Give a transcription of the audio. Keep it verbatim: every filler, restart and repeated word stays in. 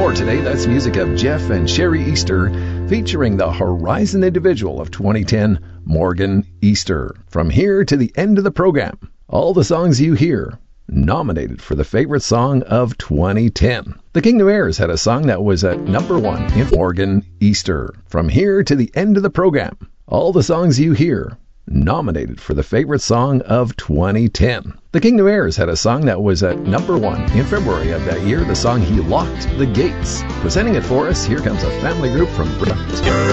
more today. That's music of Jeff and Sherry Easter, featuring the Horizon individual of twenty ten, Morgan Easter. From here to the end of the program, all the songs you hear nominated for the favorite song of twenty ten. The Kingdom Heirs had a song that was at number one in Morgan Easter. From here to the end of the program, all the songs you hear nominated for the favorite song of twenty ten. The Kingdom Heirs had a song that was at number one in February of that year, the song He Locked the Gates. Presenting it for us, here comes a family group from Britain.